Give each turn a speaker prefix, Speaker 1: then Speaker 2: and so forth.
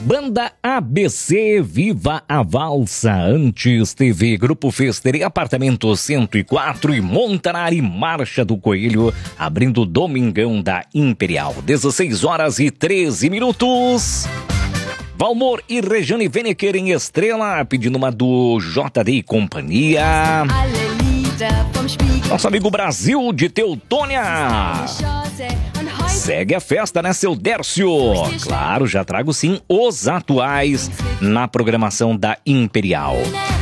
Speaker 1: Banda ABC, Viva a Valsa. Antes teve Grupo Fester e Apartamento 104 e Montanari, Marcha do Coelho, abrindo o Domingão da Imperial. 16h13. Valmor e Rejane Veneker em Estrela, pedindo uma do JD e Companhia. Nosso amigo Brasil de Teutônia. Segue a festa, né, seu Dércio? Claro, já trago sim os atuais na programação da Imperial.